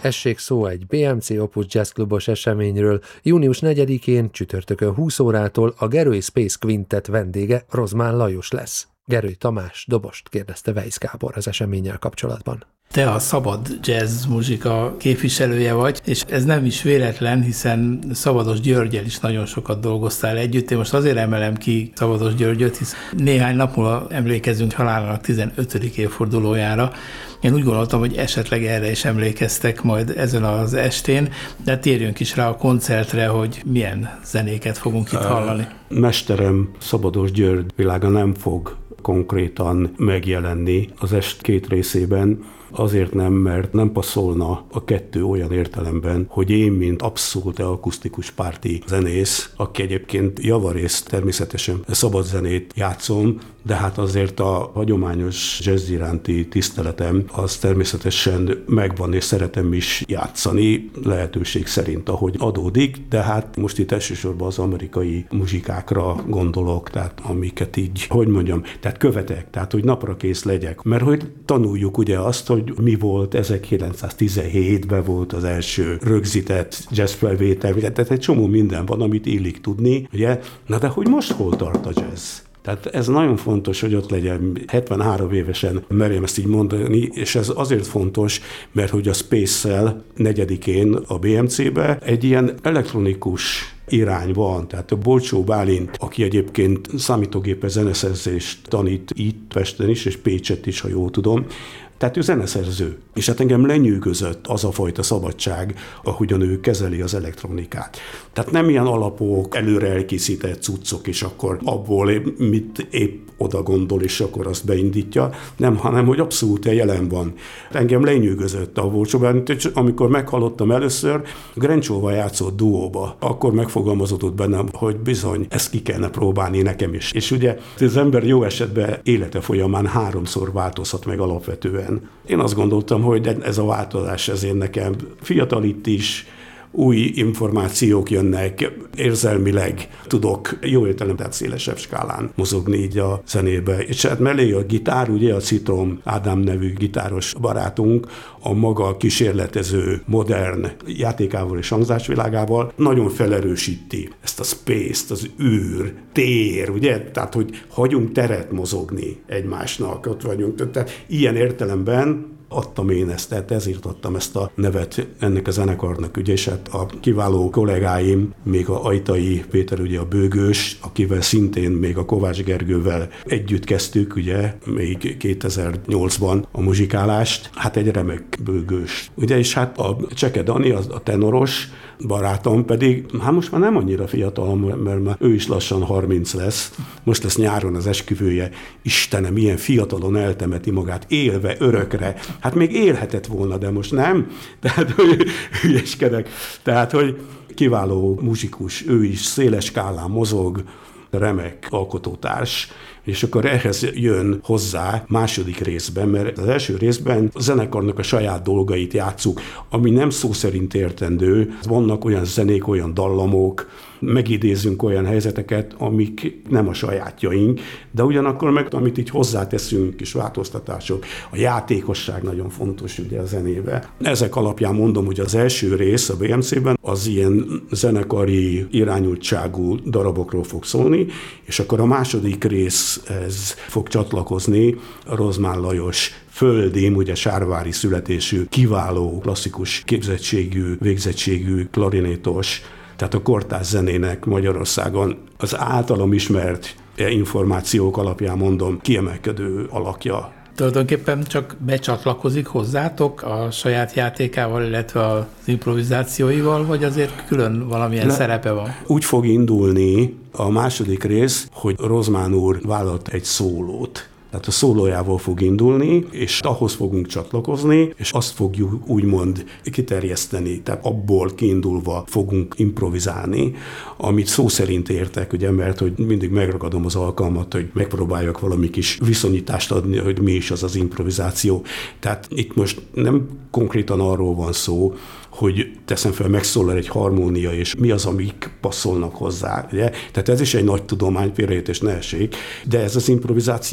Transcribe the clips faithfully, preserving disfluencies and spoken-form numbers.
Essék szó egy bé em cé Opus Jazz Klubos eseményről. június negyedikén csütörtökön húsz órától a Gerői Space Quintet vendége Rozmán Lajos lesz. Gerői Tamás dobost kérdezte Weisz Gábor az eseménnyel kapcsolatban. Te a szabad jazz muzsika képviselője vagy, és ez nem is véletlen, hiszen Szabados Györggyel is nagyon sokat dolgoztál együtt. Én most azért emelem ki Szabados Györgyöt, hisz néhány nap múlva emlékezünk halálának tizenötödik évfordulójára. Én úgy gondoltam, hogy esetleg erre is emlékeztek majd ezen az estén, de térjünk is rá a koncertre, hogy milyen zenéket fogunk itt hallani. Mesterem Szabados György világa nem fog konkrétan megjelenni az est két részében. Azért nem, mert nem passzolna a kettő olyan értelemben, hogy én, mint abszolút akusztikus párti zenész, aki egyébként javarészt természetesen szabad zenét játszom, de hát azért a hagyományos jazz iránti tiszteletem az természetesen megvan, és szeretem is játszani, lehetőség szerint, ahogy adódik, de hát most itt elsősorban az amerikai muzsikákra gondolok, tehát amiket így, hogy mondjam, tehát követek, tehát hogy napra kész legyek, mert hogy tanuljuk ugye azt, hogy mi volt, ezerkilencszáztizenhétben volt az első rögzített jazzfelvétel, tehát egy csomó minden van, amit illik tudni, ugye? Na de hogy most hol tart a jazz? Tehát ez nagyon fontos, hogy ott legyen. hetvenhárom évesen merjem ezt így mondani, és ez azért fontos, mert hogy a Space-szel negyedikén a bé em cé-be egy ilyen elektronikus irány van, tehát a Bolcsó Bálint, aki egyébként számítógépes zeneszerzést tanít itt Pesten is, és Pécset is, ha jól tudom, tehát ő zeneszerző, és hát engem lenyűgözött az a fajta szabadság, ahogyan ő kezeli az elektronikát. Tehát nem ilyen alapok, előre elkészített cuccok, és akkor abból mit épp oda gondol, és akkor azt beindítja, nem, hanem hogy abszolút jelen van. Engem lenyűgözött a Bolcsó Bálint, és amikor meghallottam először, Grencsóval játszott duóba, akkor megfogalmazódott bennem, hogy bizony, ezt ki kellene próbálni nekem is. És ugye az ember jó esetben élete folyamán háromszor változhat meg alapvetően. Én azt gondoltam, hogy ez a változás ezért nekem fiatal itt is, új információk jönnek, érzelmileg tudok jó értelemben, tehát szélesebb skálán mozogni így a zenébe. És hát mellé a gitár, ugye a Citrom Ádám nevű gitáros barátunk, a maga kísérletező, modern játékával és hangzásvilágával nagyon felerősíti ezt a space-t, az űr, tér, ugye? Tehát, hogy hagyunk teret mozogni egymásnak, ott vagyunk. Tehát ilyen értelemben adtam én ezt, tehát ezért adtam ezt a nevet ennek a zenekarnak, ugye, és hát a kiváló kollégáim, még a Ajtai Péter, ugye a bőgős, akivel szintén még a Kovács Gergővel együtt kezdtük, ugye, még kétezer-nyolcban a muzsikálást, hát egy remek bőgős. Ugye, és hát a Cseke Dani, az a tenoros barátom pedig, hát most már nem annyira fiatal, mert már ő is lassan harminc lesz, most lesz nyáron az esküvője, Istenem, ilyen fiatalon eltemeti magát, élve, örökre. Hát még élhetett volna, de most nem. Tehát, hogy hülyeskedek. Tehát, hogy kiváló muzsikus, ő is széles skálán mozog, remek alkotótárs, és akkor ehhez jön hozzá második részben, mert az első részben a zenekarnak a saját dolgait játsszuk, ami nem szó szerint értendő. Vannak olyan zenék, olyan dallamok, megidézünk olyan helyzeteket, amik nem a sajátjaink, de ugyanakkor meg, amit így hozzáteszünk, és változtatások, a játékosság nagyon fontos ugye a zenébe. Ezek alapján mondom, hogy az első rész a bé em cé-ben az ilyen zenekari irányultságú darabokról fog szólni, és akkor a második részhez fog csatlakozni Rozmán Lajos földi, ugye sárvári születésű, kiváló, klasszikus képzettségű, végzettségű klarinétos, tehát a kortárs zenének Magyarországon az általam ismert információk alapján mondom kiemelkedő alakja. Tulajdonképpen csak becsatlakozik hozzátok a saját játékával, illetve az improvizációival, vagy azért külön valamilyen Le, szerepe van? Úgy fog indulni a második rész, hogy Rozmán úr vállalt egy szólót. Tehát a szólójával fog indulni, és ahhoz fogunk csatlakozni, és azt fogjuk úgymond kiterjeszteni, tehát abból kiindulva fogunk improvizálni, amit szó szerint értek, ugye, mert hogy mindig megragadom az alkalmat, hogy megpróbáljak valami kis viszonyítást adni, hogy mi is az az improvizáció. Tehát itt most nem konkrétan arról van szó, hogy teszem fel, megszólal egy harmónia, és mi az, amik passzolnak hozzá. Ugye? Tehát ez is egy nagy tudomány, félreértés ne essék, de ez az improvizációnak egy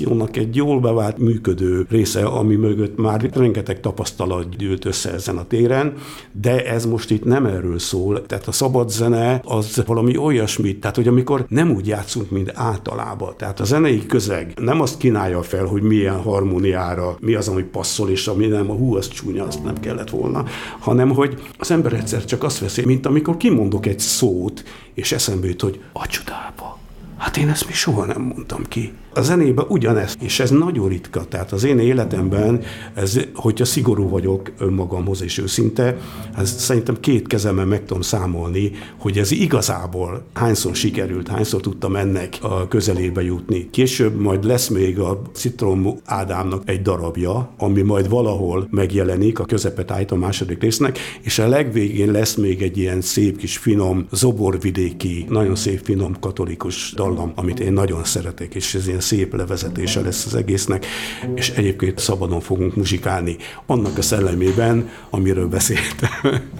egy jól bevált, működő része, ami mögött már rengeteg tapasztalat gyűlt össze ezen a téren, de ez most itt nem erről szól. Tehát a szabad zene az valami olyasmit, tehát hogy amikor nem úgy játszunk, mint általában. Tehát a zenei közeg nem azt kínálja fel, hogy milyen harmóniára, mi az, ami passzol, és ami nem, a hú, az csúnya, azt nem kellett volna, hanem hogy az ember egyszer csak azt veszi, mint amikor kimondok egy szót, és eszembe jut, hogy a csodába. Hát én ezt még soha nem mondtam ki. A zenében ugyanez, és ez nagyon ritka. Tehát az én életemben, ez, hogyha szigorú vagyok önmagamhoz és őszinte, ez szerintem két kezemmel meg tudom számolni, hogy ez igazából hányszor sikerült, hányszor tudtam ennek a közelébe jutni. Később majd lesz még a Citrom Ádámnak egy darabja, ami majd valahol megjelenik, a közepet állít a második résznek, és a legvégén lesz még egy ilyen szép kis finom, zoborvidéki, nagyon szép finom katolikus dallam, amit én nagyon szeretek, és ez ilyen szép levezetése lesz az egésznek, és egyébként szabadon fogunk muzsikálni annak a szellemében, amiről beszéltem.